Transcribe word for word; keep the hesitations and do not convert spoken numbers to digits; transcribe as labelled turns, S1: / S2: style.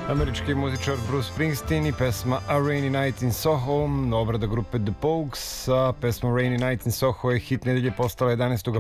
S1: Američki muzičar Bruce Springsteen i pesma A Rainy Night in Soho, obrada grupe The Pogues. A pesma Rainy Night in Soho je hit nedelje, postala jedanaestog